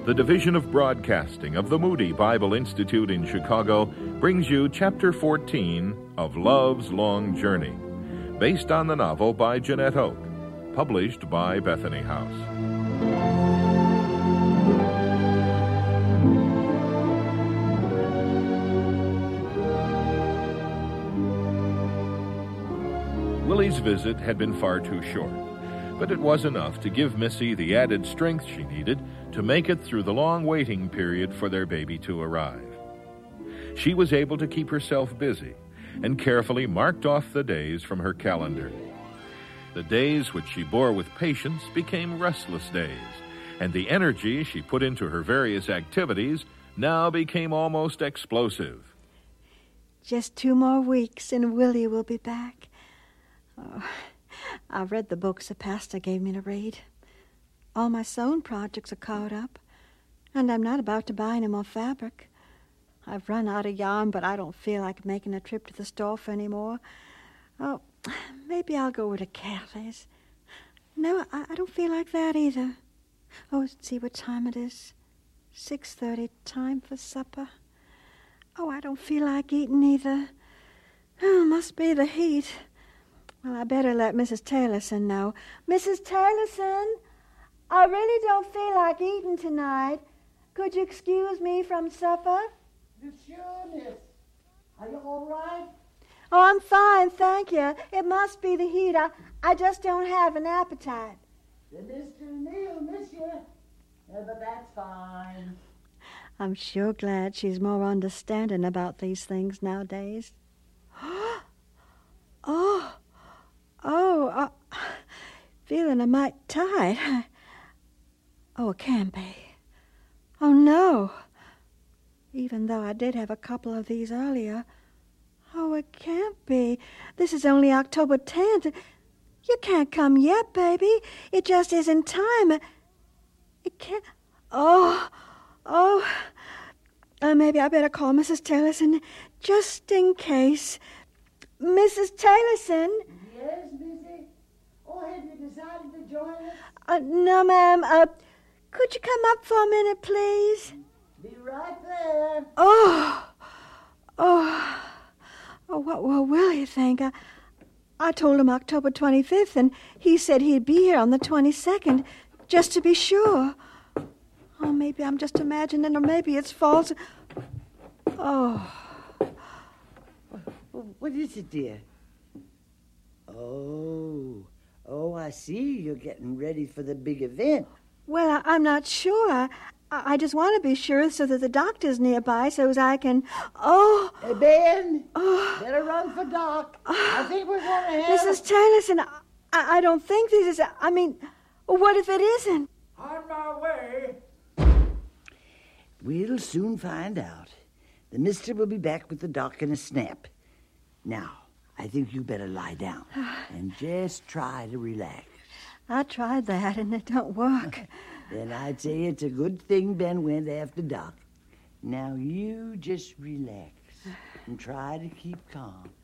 the Division of Broadcasting of the Moody Bible Institute in Chicago brings you Chapter 14 of Love's Long Journey, based on the novel by Jeanette Oke, published by Bethany House. Willie's visit had been far too short, but it was enough to give Missy the added strength she needed to make it through the long waiting period for their baby to arrive. She was able to keep herself busy and carefully marked off the days from her calendar. The days which she bore with patience became restless days, and the energy she put into her various activities now became almost explosive. Just 2 more weeks and Willie will be back. Oh, I've read the books the pastor gave me to read. All my sewing projects are caught up, and I'm not about to buy any more fabric. I've run out of yarn, but I don't feel like making a trip to the store for any more. Oh, maybe I'll go over to Kathy's. No, I don't feel like that either. Oh, see what time it is. 6:30, time for supper. Oh, I don't feel like eating either. Oh, must be the heat. Well, I better let Mrs. Taylorson know. Mrs. Taylorson, I really don't feel like eating tonight. Could you excuse me from supper? Sure, miss. Are you all right? Oh, I'm fine, thank you. It must be the heat. I just don't have an appetite. Mr. Neal miss you. But that's fine. I'm sure glad she's more understanding about these things nowadays. Feeling a mite tight. Oh, it can't be. Oh, no. Even though I did have a couple of these earlier. Oh, it can't be. This is only October 10th. You can't come yet, baby. It just isn't time. It can't... maybe I better call Mrs. Taylorson just in case. Mrs. Taylorson? Yes, Missy? Oh, have you decided to join us? No, ma'am. Could you come up for a minute, please? Be right there. What will Willie think? I told him October 25th, and he said he'd be here on the 22nd, just to be sure. Oh, maybe I'm just imagining, or maybe it's false. Oh. What is it, dear? Oh, I see. You're getting ready for the big event. Well, I'm not sure. I just want to be sure so that the doctor's nearby so as I can... Hey, Ben, better run for Doc. I think we're going to have... Mrs. Taylorson, I don't think this is... what if it isn't? On my way. We'll soon find out. The mister will be back with the doc in a snap. Now, I think you better lie down and just try to relax. I tried that, and it don't work. Then I'd say it's a good thing Ben went after Doc. Now you just relax and try to keep calm.